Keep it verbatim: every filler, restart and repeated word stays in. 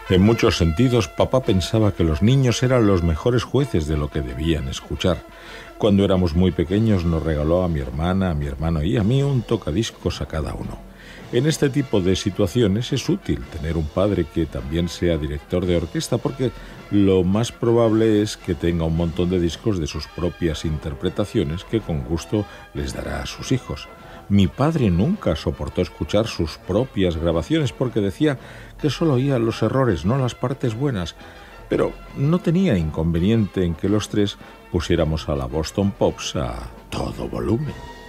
En muchos sentidos, papá pensaba que los niños eran los mejores jueces de lo que debían escuchar. Cuando éramos muy pequeños nos regaló a mi hermana, a mi hermano y a mí un tocadiscos a cada uno. En este tipo de situaciones es útil tener un padre que también sea director de orquesta porque lo más probable es que tenga un montón de discos de sus propias interpretaciones que con gusto les dará a sus hijos. Mi padre nunca soportó escuchar sus propias grabaciones porque decía que solo oía los errores, no las partes buenas, pero no tenía inconveniente en que los tres pusiéramos a la Boston Pops a todo volumen.